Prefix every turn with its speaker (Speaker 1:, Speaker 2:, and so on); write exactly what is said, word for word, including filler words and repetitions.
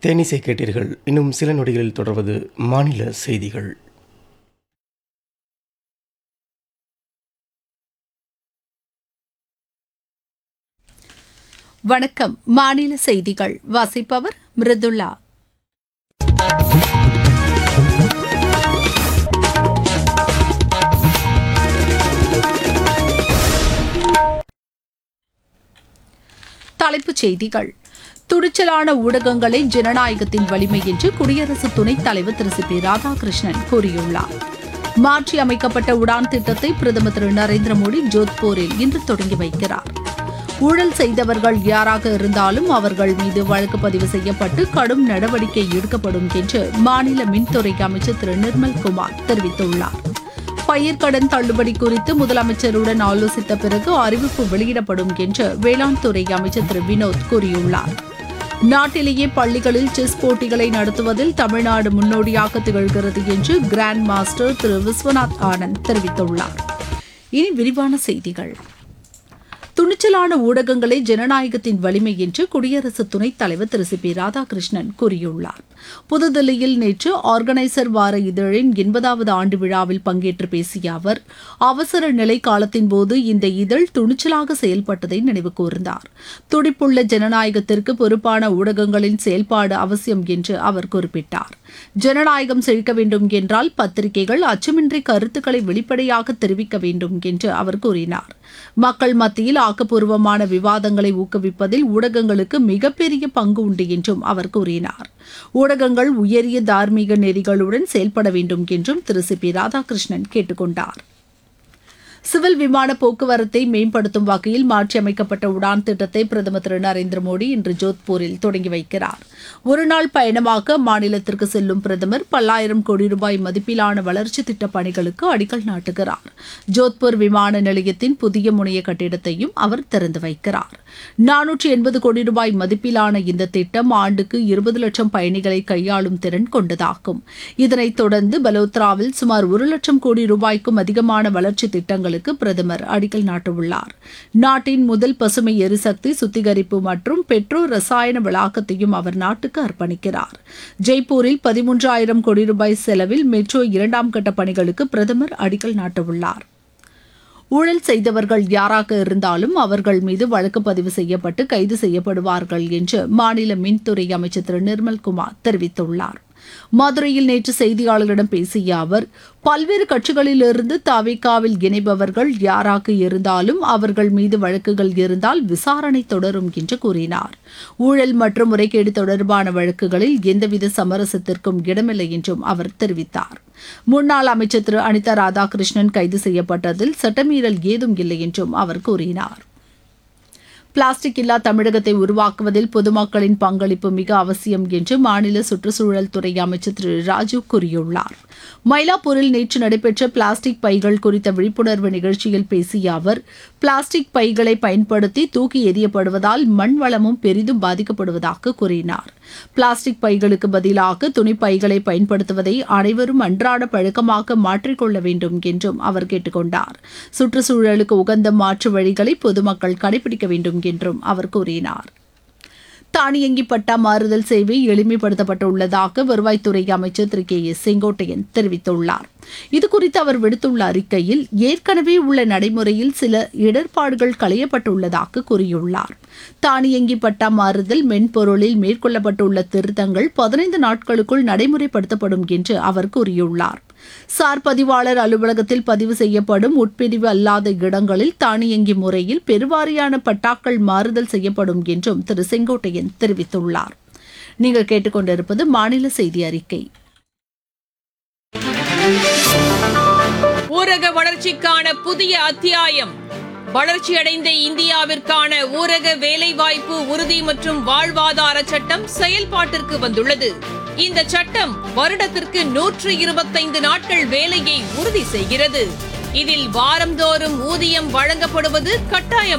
Speaker 1: தேனிசை கேட்டீர்கள். இன்னும் சில நொடிகளில் தொடர்வது மாநில செய்திகள்.
Speaker 2: வணக்கம். மாநில செய்திகள் வாசிப்பவர் மிருதுளா. தலைப்புச் செய்திகள். துணிச்சலான ஊடகங்களே ஜனநாயகத்தின் வலிமை என்று குடியரசு துணைத் தலைவர் திரு சி பி ராதாகிருஷ்ணன் கூறியுள்ளார். மாற்றி அமைக்கப்பட்ட உடான் திட்டத்தை பிரதமர் திரு நரேந்திர மோடி ஜோத்பூரில் இன்று தொடங்கி வைக்கிறார். ஊழல் செய்தவர்கள் யாராக இருந்தாலும் அவர்கள் மீது வழக்கு பதிவு செய்யப்பட்டு கடும் நடவடிக்கை எடுக்கப்படும் என்று மாநில மின்துறை அமைச்சர் திரு நிர்மல் குமார் தெரிவித்துள்ளார். பயிர்க்கடன் தள்ளுபடி குறித்து முதலமைச்சருடன் ஆலோசித்த பிறகு அறிவிப்பு வெளியிடப்படும் என்று வேளாண் துறை அமைச்சர் திரு வினோத் கூறியுள்ளார். நாட்டிலேயே பள்ளிகளில் செஸ் போட்டிகளை நடத்துவதில் தமிழ்நாடு முன்னோடியாக திகழ்கிறது என்று கிராண்ட் மாஸ்டர் திரு விஸ்வநாத் ஆனந்த் தெரிவித்துள்ளார். இனி விரிவான செய்திகள். துணிச்சலான ஊடகங்களே ஜனநாயகத்தின் வலிமை என்று குடியரசு துணைத் தலைவர் திரு சி பி ராதாகிருஷ்ணன் கூறியுள்ளார். புதுதில்லியில் நேற்று ஆர்கனைசர் வார இதழின் எண்பதாவது ஆண்டு விழாவில் பங்கேற்று பேசிய அவர், அவசர நிலை காலத்தின் போது இந்த இதழ் துணிச்சலாக செயல்பட்டதை நினைவு கூர்ந்தார். துடிப்புள்ள ஜனநாயகத்திற்கு பொறுப்பான ஊடகங்களின் செயல்பாடு அவசியம் என்று அவர் குறிப்பிட்டார். ஜனநாயகம் செழிக்க வேண்டும் என்றால் பத்திரிகைகள் அச்சமின்றி கருத்துக்களை வெளிப்படையாக தெரிவிக்க வேண்டும் என்று அவர் கூறினார். மக்கள் மத்தியில் ஆக்கப்பூர்வமான விவாதங்களை ஊக்குவிப்பதில் ஊடகங்களுக்கு மிகப்பெரிய பங்கு உண்டு என்றும் அவர் கூறினார். ஊடகங்கள் உயரிய தார்மீக நெறிகளுடன் செயல்பட வேண்டும் என்றும் திரு சி பி ராதாகிருஷ்ணன் கேட்டுக் கொண்டார். சிவில் விமான போக்குவரத்தை மேம்படுத்தும் வகையில் மாற்றியமைக்கப்பட்ட உடான் திட்டத்தை பிரதமர் திரு நரேந்திர மோடி இன்று ஜோத்பூரில் தொடங்கி வைக்கிறார். ஒருநாள் பயணமாக மாநிலத்திற்கு செல்லும் பிரதமர் பல்லாயிரம் கோடி ரூபாய் மதிப்பிலான வளர்ச்சி திட்டப் பணிகளுக்கு அடிக்கல் நாட்டுகிறார். ஜோத்பூர் விமான நிலையத்தின் புதிய முனைய கட்டிடத்தையும் அவர் திறந்து வைக்கிறார். நானூற்றி எண்பது கோடி ரூபாய் மதிப்பிலான இந்த திட்டம் ஆண்டுக்கு இருபது லட்சம் பயணிகளை கையாளும் திறன் கொண்டதாகும். இதனைத் தொடர்ந்து பலோத்ராவில் சுமார் ஒரு லட்சம் கோடி ரூபாய்க்கும் அதிகமான வளர்ச்சி திட்டங்களுக்கு பிரதமர் அடிக்கல் நாட்டவுள்ளார். நாட்டின் முதல் பசுமை எரிசக்தி சுத்திகரிப்பு மற்றும் பெட்ரோ ரசாயன வளாகத்தையும் அவர் நாட்டுக்கு அர்ப்பணிக்கிறார். ஜெய்ப்பூரில் பதிமூன்றாயிரம் கோடி ரூபாய் செலவில் மெட்ரோ இரண்டாம் கட்ட பணிகளுக்கு பிரதமர் அடிக்கல் நாட்டவுள்ளார். ஊழல் செய்தவர்கள் யாராக இருந்தாலும் அவர்கள் மீது வழக்கு பதிவு செய்யப்பட்டு கைது செய்யப்படுவார்கள் என்று மாநில மின்துறை அமைச்சர் திரு நிர்மல் குமார் தெரிவித்துள்ளார். மதுரையில் நேற்று செய்தியாளர்களிடம் பேசிய அவர், பல்வேறு கட்சிகளிலிருந்து தவிகாவில் இணைபவர்கள் யாராக இருந்தாலும் அவர்கள் மீது வழக்குகள் இருந்தால் விசாரணை தொடரும் என்று கூறினார். ஊழல் மற்றும் முறைகேடு தொடர்பான வழக்குகளில் எந்தவித சமரசத்திற்கும் இடமில்லை என்றும் அவர் தெரிவித்தார். முன்னாள் அமைச்சர் திரு அனிதா ராதாகிருஷ்ணன் கைது செய்யப்பட்டதில் சட்டமீறல் ஏதும் இல்லை என்றும் அவர் கூறினார். பிளாஸ்டிக் இல்லா தமிழகத்தை உருவாக்குவதில் பொதுமக்களின் பங்களிப்பு மிக அவசியம் என்று மாநில சுற்றுச்சூழல் துறை அமைச்சர் திரு ராஜு கூறியுள்ளார். மயிலாப்பூரில் நேற்று நடைபெற்ற பிளாஸ்டிக் பைகள் குறித்த விழிப்புணர்வு நிகழ்ச்சியில் பேசிய அவர், பிளாஸ்டிக் பைகளை பயன்படுத்தி தூக்கி எறியப்படுவதால் மண் வளமும் பெரிதும் பாதிக்கப்படுவதாக கூறினார். பிளாஸ்டிக் பைகளுக்கு பதிலாக துணி பைகளை பயன்படுத்துவதை அனைவரும் அன்றாட பழக்கமாக மாற்றிக்கொள்ள வேண்டும் என்றும் அவர் கேட்டுக் கொண்டார். சுற்றுச்சூழலுக்கு உகந்த மாற்று வழிகளை பொதுமக்கள் கடைபிடிக்க வேண்டும் என்றும் அவர் கூறினார். தானியங்கி பட்டா மாறுதல் சேவை எளிமைப்படுத்தப்பட்டுள்ளதாக வருவாய்த்துறை அமைச்சர் திரு கே எஸ் செங்கோட்டையன் தெரிவித்துள்ளார். இதுகுறித்து அவர் விடுத்துள்ள அறிக்கையில், ஏற்கனவே உள்ள நடைமுறையில் சில இடர்பாடுகள் களையப்பட்டுள்ளதாக கூறியுள்ளார். தானியங்கி பட்டா மாறுதல் மென்பொருளில் மேற்கொள்ளப்பட்டுள்ள திருத்தங்கள் பதினைந்து நாட்களுக்குள் நடைமுறைப்படுத்தப்படும் என்று அவர் கூறியுள்ளார். சார் பதிவாளர் அலுவலகத்தில் பதிவு செய்யப்படும் உட்பிரிவு அல்லாத இடங்களில் தானியங்கி முறையில் பெருவாரியான பட்டாக்கள் மாறுதல் செய்யப்படும் என்றும் திரு செங்கோட்டையன் தெரிவித்துள்ளார். நீங்கள் கேட்டுக்கொண்டிருப்பது மாநில செய்தி அறிக்கை.
Speaker 3: ஊரக வளர்ச்சிக்கான புதிய அத்தியாயம். வளர்ச்சியடைந்த இந்தியாவிற்கான ஊரக வேலைவாய்ப்பு உறுதி மற்றும் வாழ்வாதார சட்டம் செயல்பாட்டிற்கு வந்துள்ளது. இந்த சட்டம் வருடத்திற்கு நூற்று இருபத்தைந்து நாட்கள் வேலையை உறுதி செய்கிறது. இதில் வாரந்தோறும் ஊதியம் வழங்கப்படுவது கட்டாயம்